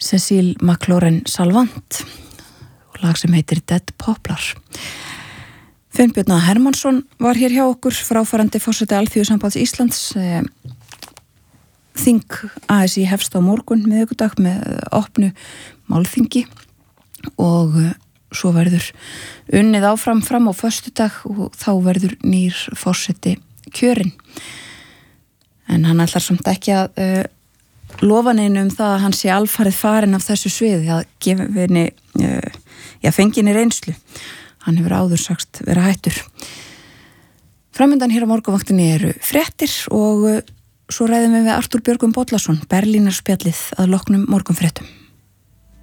Cecile McLaurin Salvant og lag sem heitir Dead Poplar. Finnbjörn Hermannsson var hér hjá okkur, fráfarandi forseti Alþýðusambands Íslands. Þing ASÍ hefst á morgun miðvikudag með opnu málþingi og svo verður unnið áfram fram á föstudag og þá verður nýr forseti kjörinn. En hann ætlar samt ekki að lofa neinu það að hann sé alfarið farinn af þessu sviði, að gefa henni fenginni reynslu. Hann hefur áður sagst vera hættur. Framundan hér á morgunvaktinni eru fréttir og svo ræðum við Artúr Björgvin Bollason, Berlínarspjallið að loknum morgunfréttum.